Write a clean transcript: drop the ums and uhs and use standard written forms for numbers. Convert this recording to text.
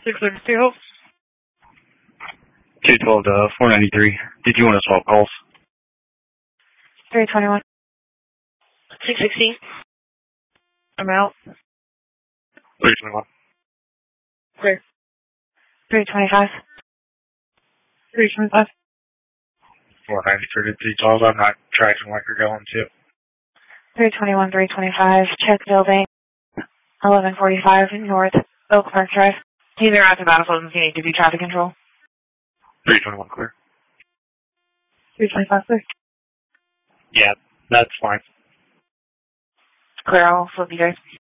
662. 212 to 493. Did you want to swap calls? 321. 616. I'm out. 321. Clear. 325. 325. 493 to 212. I'm not tracking like you're going to. 321, 325. Check building. 1145 North Oak Park Drive. Either at the battlefield if you need to be traffic control. 321 clear. 325 clear. Yeah, that's fine. Clear, I'll flip you guys.